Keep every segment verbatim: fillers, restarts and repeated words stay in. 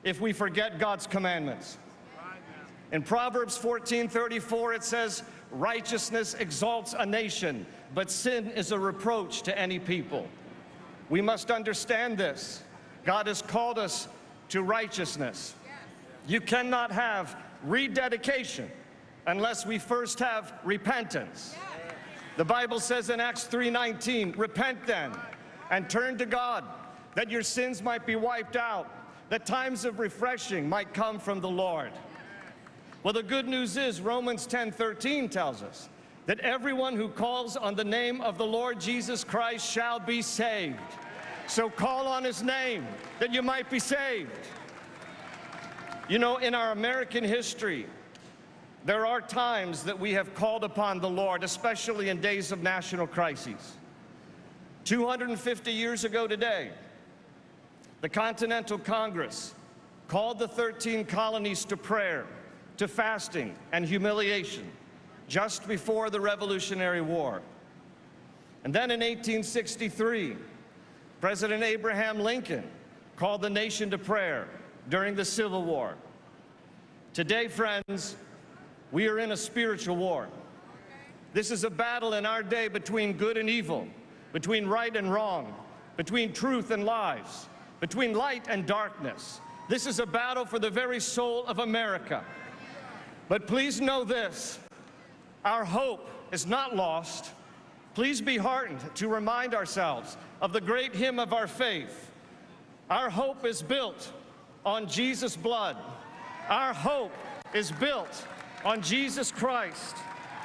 if we forget God's commandments. In Proverbs fourteen thirty-four, it says, righteousness exalts a nation, but sin is a reproach to any people. We must understand this. God has called us to righteousness. You cannot have rededication unless we first have repentance. The Bible says in Acts three nineteen, repent then and turn to God, that your sins might be wiped out, that times of refreshing might come from the Lord. Well, the good news is Romans ten thirteen tells us that everyone who calls on the name of the Lord Jesus Christ shall be saved. So call on his name that you might be saved. You know, in our American history, there are times that we have called upon the Lord, especially in days of national crises. two hundred fifty years ago today, the Continental Congress called the thirteen colonies to prayer, to fasting and humiliation, just before the Revolutionary War. And then in eighteen sixty-three, President Abraham Lincoln called the nation to prayer during the Civil War. Today, friends, we are in a spiritual war. This is a battle in our day between good and evil, between right and wrong, between truth and lies, between light and darkness. This is a battle for the very soul of America. But please know this, our hope is not lost. Please be heartened to remind ourselves of the great hymn of our faith. Our hope is built on Jesus' blood. Our hope is built on Jesus Christ.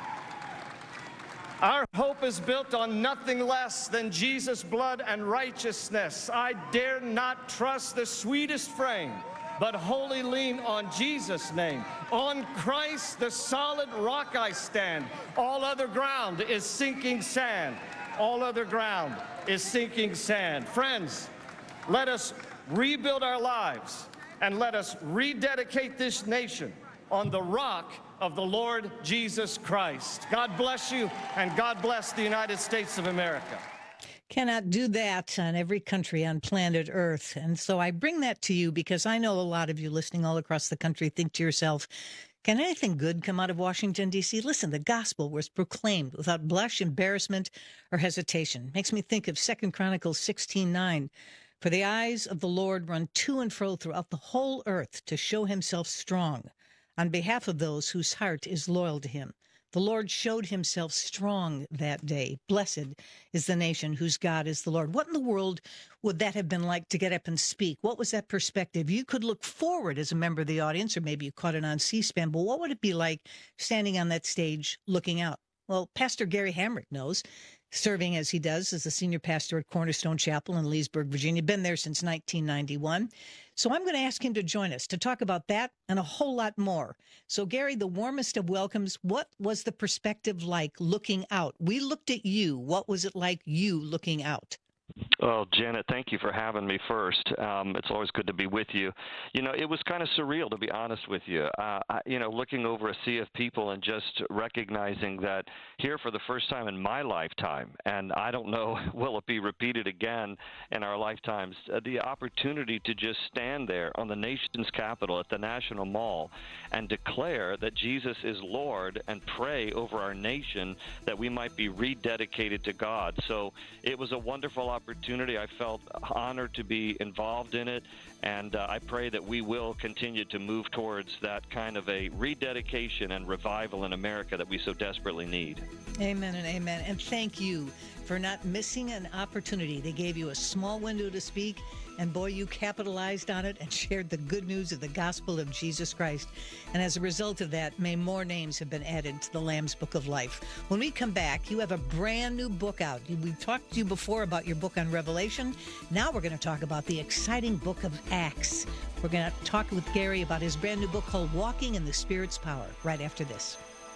Our hope is built on nothing less than Jesus' blood and righteousness. I dare not trust the sweetest frame, but wholly lean on Jesus' name. On Christ, the solid rock I stand. All other ground is sinking sand. All other ground is sinking sand. Friends, let us rebuild our lives and let us rededicate this nation on the rock of the Lord Jesus Christ. God bless you, and God bless the United States of America. Cannot do that on every country on planet Earth. And so I bring that to you because I know a lot of you listening all across the country think to yourself, can anything good come out of Washington, D C? Listen, the gospel was proclaimed without blush, embarrassment, or hesitation. Makes me think of Second Chronicles sixteen nine. For the eyes of the Lord run to and fro throughout the whole earth to show himself strong on behalf of those whose heart is loyal to him. The Lord showed himself strong that day. Blessed is the nation whose God is the Lord. What in the world would that have been like to get up and speak? What was that perspective? You could look forward as a member of the audience, or maybe you caught it on C-SPAN, but what would it be like standing on that stage looking out? Well, Pastor Gary Hamrick knows, serving as he does as the senior pastor at Cornerstone Chapel in Leesburg, Virginia. Been there since nineteen ninety-one. So I'm going to ask him to join us to talk about that and a whole lot more. So, Gary, the warmest of welcomes. What was the perspective like looking out? We looked at you. What was it like you looking out? Well, Janet, thank you for having me first. Um, it's always good to be with you. You know, it was kind of surreal, to be honest with you. Uh, I, you know, looking over a sea of people and just recognizing that here for the first time in my lifetime, and I don't know, will it be repeated again in our lifetimes, uh, the opportunity to just stand there on the nation's capital at the National Mall and declare that Jesus is Lord and pray over our nation that we might be rededicated to God. So it was a wonderful opportunity. opportunity. I felt honored to be involved in it, and uh, I pray that we will continue to move towards that kind of a rededication and revival in America that we so desperately need. Amen and amen. And thank you for not missing an opportunity. They gave you a small window to speak, and boy, you capitalized on it and shared the good news of the gospel of Jesus Christ. And as a result of that, may more names have been added to the Lamb's Book of Life. When we come back, you have a brand new book out. We've talked to you before about your book on Revelation. Now we're going to talk about the exciting book of Acts. We're going to talk with Gary about his brand new book called Walking in the Spirit's Power right after this.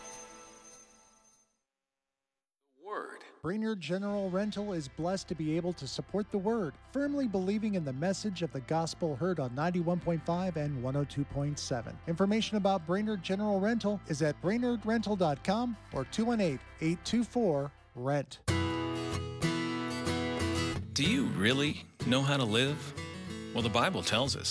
Brainerd General Rental is blessed to be able to support the Word, firmly believing in the message of the gospel heard on ninety-one point five and one oh two point seven. Information about Brainerd General Rental is at brainerd rental dot com or two one eight, eight two four, R E N T. Do you really know how to live? Well, the Bible tells us